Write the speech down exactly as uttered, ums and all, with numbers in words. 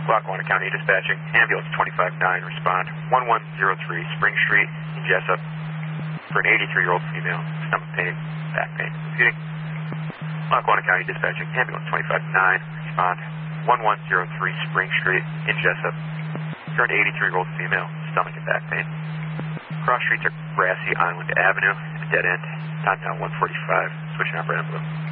Lackawanna County Dispatching, ambulance twenty-five nine, respond one one zero three Spring Street in Jessup for an eighty-three-year-old female, stomach pain, back pain. Repeating. Lackawanna County Dispatching, ambulance twenty-five nine, respond one one zero three Spring Street in Jessup for an eighty-three-year-old female, stomach and back pain. Cross streets are Grassy Island Avenue, dead end, time now one forty-five, switching on Brandon Blue.